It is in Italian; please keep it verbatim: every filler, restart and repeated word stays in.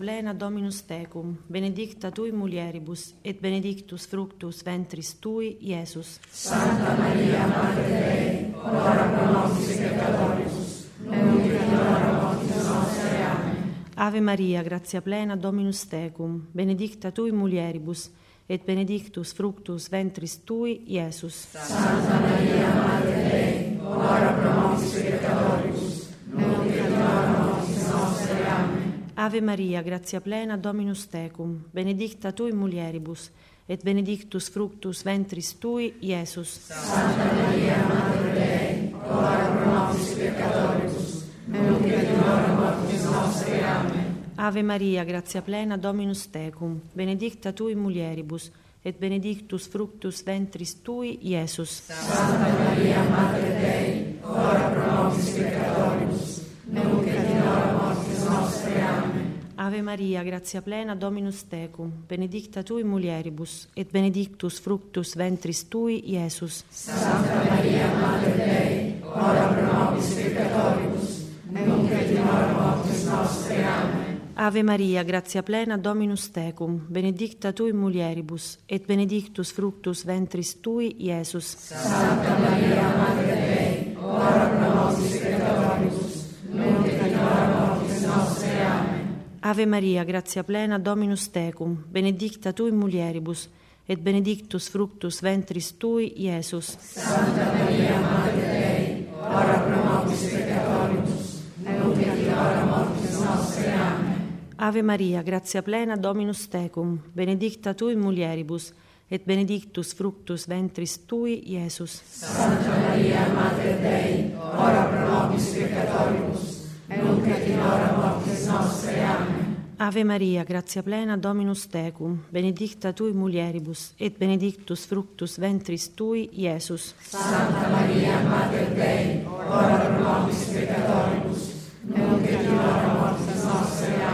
plena, Dominus tecum, benedicta tui mulieribus, et benedictus fructus ventris tui, Iesus. Santa Maria, Madre Dei, ora pro nobis peccatoribus, nunc et in hora mortis nostre. Amen. Ave Maria, grazia plena, Dominus tecum, benedicta tui mulieribus, et benedictus fructus ventris tui, Iesus. Santa Maria, Madre Dei, ora pro nobis peccatoribus, nunc et in hora mortis nostre. Amen. Ave Maria, grazia plena, Dominus tecum, benedicta tui mulieribus, et benedictus fructus ventris tui, Iesus. Santa Maria, Madre Dei, ora pro nobis peccatoribus, nunc et in hora mortis nostre. Amen. Ave Maria, grazia plena, Dominus tecum, benedicta tui mulieribus, et benedictus fructus ventris tui, Iesus. Santa Maria, Madre Dei, ora pro nobis peccatoribus, nunc et in hora mortis nostre. Amen. Ave Maria, grazia plena, Dominus tecum, benedicta tui mulieribus, et benedictus fructus ventris tui, Iesus. Santa Maria, Madre Dei, ora pro nobis peccatoribus, nunc et in hora mortis nostre. Amen. Ave Maria, grazia plena, Dominus tecum, benedicta tui mulieribus, et benedictus fructus ventris tui, Iesus. Santa Maria, Madre Dei, ora pro nobis peccatoribus, nunc et in hora mortis nostre. Amen. Ave Maria, grazia plena, Dominus tecum, benedicta tui mulieribus, et benedictus fructus ventris tui, Iesus. Santa Maria, Madre Dei, ora pro nobis peccatoribus, nunc et in hora mortis nostre. Amen. Ave Maria, grazia plena, Dominus tecum, benedicta tui mulieribus, et benedictus fructus ventris tui, Iesus. Santa Maria, Madre Dei, ora pro nobis peccatoribus, nunc et in hora mortis nostre. Amen. Ave Maria, grazia plena, Dominus tecum, benedicta tui mulieribus, et benedictus fructus ventris tui, Iesus. Santa Maria, Madre Dei, ora pro nobis